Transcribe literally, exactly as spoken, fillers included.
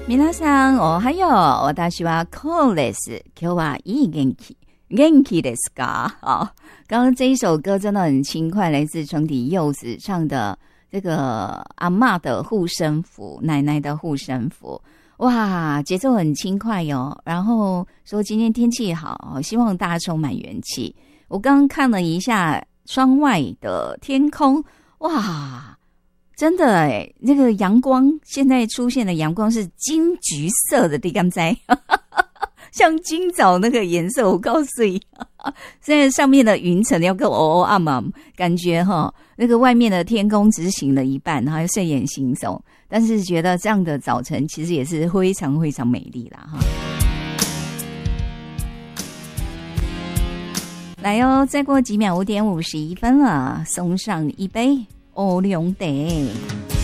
皆さんおはよう。私はコーです。今日はいい元気。元気ですか？好，刚刚这一首歌真的很轻快，来自城底柚子唱的这个阿嬷的护身符，奶奶的护身符。哇，节奏很轻快哟。然后说今天天气好，希望大家充满元气。我刚刚看了一下窗外的天空，哇，真的诶，那个阳光现在出现的阳光是金橘色的，你敢知？像今早那个颜色，我告诉你，现在上面的云层要跟哦哦啊嘛，感觉哈，那个外面的天空只是醒了一半，然后睡眼惺忪，但是觉得这样的早晨其实也是非常非常美丽啦哈。来哦，再过几秒，五点五十一分了，送上一杯欧龙茶。